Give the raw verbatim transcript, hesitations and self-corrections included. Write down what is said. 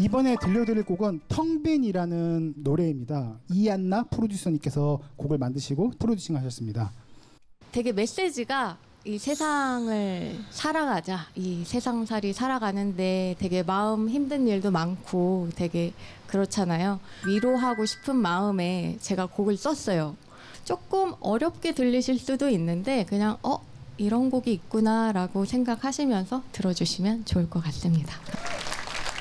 이번에 들려드릴 곡은 텅빈이라는 노래입니다. 이안나 프로듀서님께서 곡을 만드시고 프로듀싱 하셨습니다. 되게 메시지가 이 세상을 살아가자, 이 세상살이 살아가는데 되게 마음 힘든 일도 많고 되게 그렇잖아요. 위로하고 싶은 마음에 제가 곡을 썼어요. 조금 어렵게 들리실 수도 있는데 그냥 어? 이런 곡이 있구나 라고 생각하시면서 들어주시면 좋을 것 같습니다.